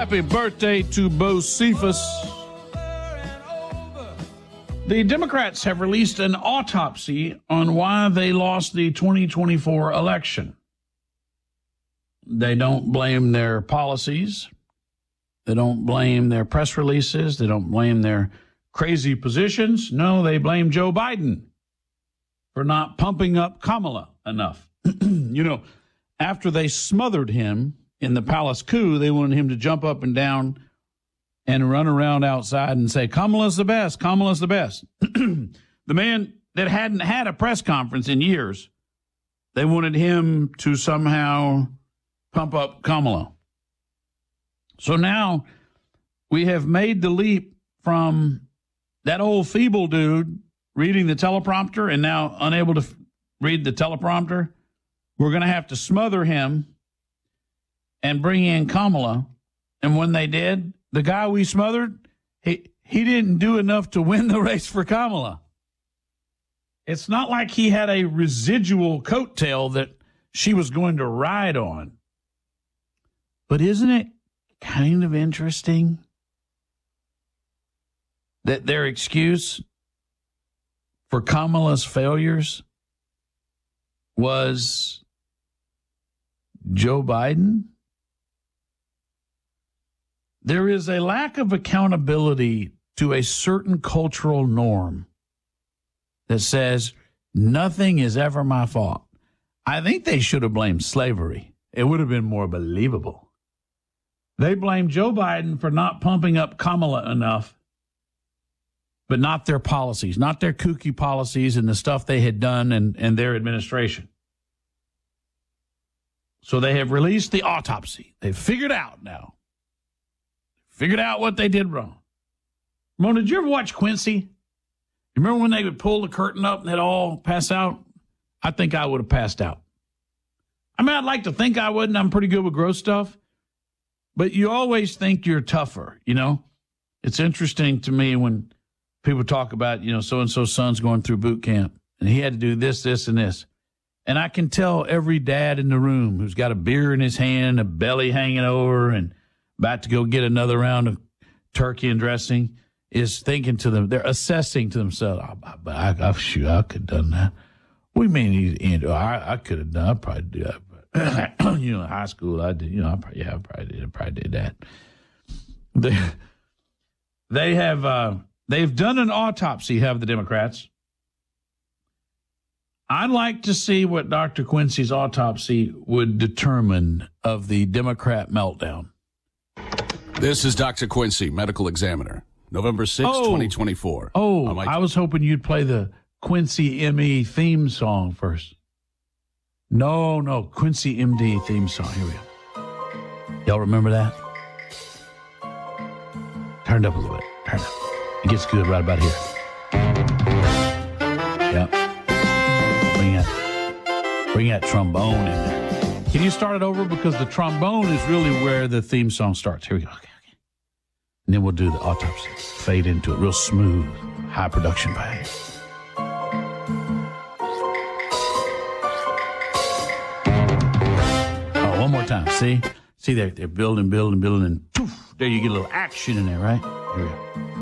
Happy birthday to Bocephus. The Democrats have released an autopsy on why they lost the 2024 election. They don't blame their policies. They don't blame their press releases. They don't blame their crazy positions. No, they blame Joe Biden for not pumping up Kamala enough. You know, after they smothered him in the palace coup, they wanted him to jump up and down and run around outside and say, Kamala's the best, Kamala's the best. The man that hadn't had a press conference in years, they wanted him to somehow pump up Kamala. So now we have made the leap from that old feeble dude reading the teleprompter and now unable to read the teleprompter. We're going to have to smother him and bring in Kamala. And when they did, the guy we smothered, he didn't do enough to win the race for Kamala. It's not like he had a residual coattail that she was going to ride on. But isn't it kind of interesting that their excuse for Kamala's failures was Joe Biden? There is a lack of accountability to a certain cultural norm that says nothing is ever my fault. I think they should have blamed slavery. It would have been more believable. They blame Joe Biden for not pumping up Kamala enough, but not their policies, not their kooky policies and the stuff they had done and their administration. So they have released the autopsy. They've figured out now. Figured out what they did wrong. Mona, did you ever watch Quincy? You remember when they would pull the curtain up and they'd all pass out? I think I would have passed out. I mean, I'd like to think I wouldn't. I'm pretty good with gross stuff. But you always think you're tougher, you know? It's interesting to me when people talk about, you know, so-and-so's son's going through boot camp, and he had to do this, this, and this. And I can tell every dad in the room who's got a beer in his hand, a belly hanging over, and about to go get another round of turkey and dressing, is thinking to them, they're assessing to themselves, I could have done that. What do you mean, I could have done, I probably do that. You know, in high school, I did, you know, I probably did that. They have, they've done an autopsy, have the Democrats. I'd like to see what Dr. Quincy's autopsy would determine of the Democrat meltdown. This is Dr. Quincy, medical examiner, November 6, 2024. I was hoping you'd play the Quincy M.E. theme song first. No, Quincy M.D. theme song. Here we go. Y'all remember that? Turn it up a little bit. Turn it up. It gets good right about here. Yep. Bring that trombone in there. Can you start it over? Because the trombone is really where the theme song starts. Here we go. Okay. And then we'll do the autopsy. Fade into it real smooth. High production value. Oh, one more time. See, they're building, and poof, there you get a little action in there, right? Here we go.